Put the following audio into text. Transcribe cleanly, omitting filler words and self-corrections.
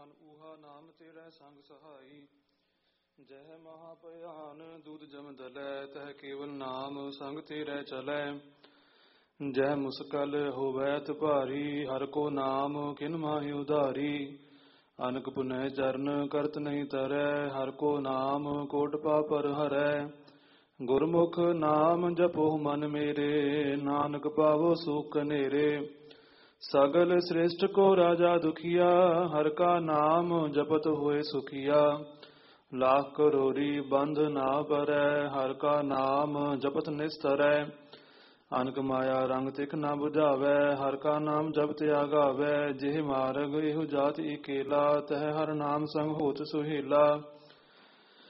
ਮਨ ਊਹਾ ਨਾਮ ਤੇਰਾ ਸੰਗ ਸਹਾਈ। ਜਹ ਮਹਾ ਭਿਆਨ ਦੂਤ ਜਮ ਦਲੈ, ਤਹ ਕੇਵਲ ਨਾਮ ਸੰਗ ਤੇਰੇ ਚਲੈ। ਜਹ ਮੁਸਕਲ ਹੋਵੈਤ ਭਾਰੀ, ਹਰ ਕੋ ਨਾਮ ਕਿਨ ਮਾਹਿ ਉਧਾਰੀ। ਅਨਕ ਪੁਨਹ ਚਰਨ ਕਰਤ ਨਹੀਂ ਤਰੈ, ਹਰ ਕੋ ਨਾਮ ਕੋਟ ਪਾਪਰ ਹਰੈ। ਗੁਰਮੁਖ ਨਾਮ ਜਪੋ ਮਨ ਮੇਰੇ, ਨਾਨਕ ਪਾਵੋ ਸੁਖ ਨੇਰੇ। ਸਗਲ ਸ੍ਰਿਸ਼ਟ ਕੋ ਰਾਜਾ ਦੁਖੀਆ, ਹਰ ਕਾ ਨਾਮ ਜਪਤ ਹੋਏ ਸੁਖੀਆ। ਲਾਖ ਕਰੋੜੀ ਬੰਧ ਨਾ ਪਰੈ, ਹਰ ਕਾ ਨਾਮ ਜਪਤ ਨਿਸਤਰੈ। ਅਨਕ ਮਾਇਆ ਰੰਗ ਤਿਖ ਨਾ ਬੁਝਾਵੈ, ਹਰ ਕਾ ਨਾਮ ਜਪਤ ਆਗਾਵੈ। ਜਿਹ ਮਾਰਗ ਇਹੋ ਜਾਤ ਇਕੇਲਾ, ਤਹ ਹਰ ਨਾਮ ਸੰਗ ਹੋਤ ਸੁਹੇਲਾ।